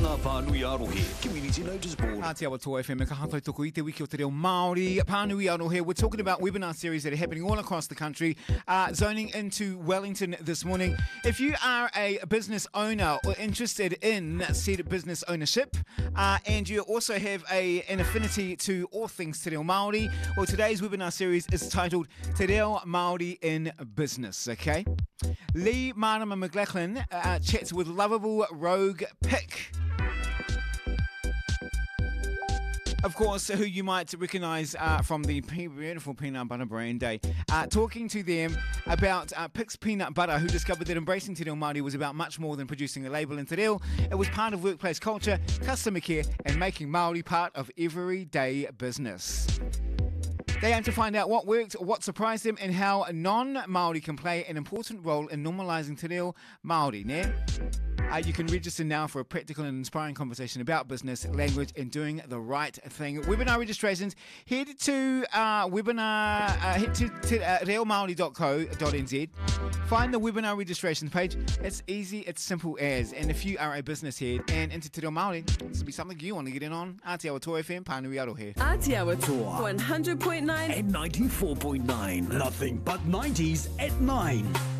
Ngā Pānui Arohe, Community Notice Board. Aotearoa Toa FM, ka hatau toko I te wiki o te reo Māori. Pānui Arohe, we're talking about webinar series that are happening all across the country, zoning into Wellington this morning. If you are a business owner or interested in said business ownership, and you also have an affinity to all things te reo Māori, well, today's webinar series is titled Te Reo Māori in Business, okay? Lee Marama McLachlan chats with lovable Rogue Pick. Of course, who you might recognise from the beautiful Peanut Butter Brand Day. Talking to them about Pick's Peanut Butter, who discovered that embracing Te Reo Māori was about much more than producing a label in Te Reo. It was part of workplace culture, customer care, and making Māori part of everyday business. They aim to find out what worked, what surprised them, and how non-Māori can play an important role in normalising Te Reo Māori, ne? You can register now for a practical and inspiring conversation about business, language, and doing the right thing. Webinar registrations, head to reomaori.co.nz. Find the webinar registration page. It's easy, it's simple as. And if you are a business head and into Te Reo Māori, this will be something you want to get in on. Aotearoa Toa FM, Pānui Arohe. Aotearoa Toa 100.9 and 94.9. Nothing but 90s at 9.